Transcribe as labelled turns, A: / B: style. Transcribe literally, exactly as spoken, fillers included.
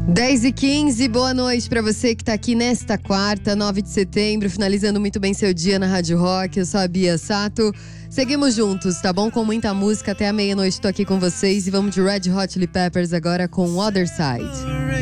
A: dez e quinze, boa noite pra você que tá aqui nesta quarta, nove de setembro, finalizando muito bem seu dia na Rádio Rock. Eu sou a Bia Sato. Seguimos juntos, tá bom? Com muita música até a meia-noite tô aqui com vocês e vamos de Red Hot Chili Peppers agora com Other Side.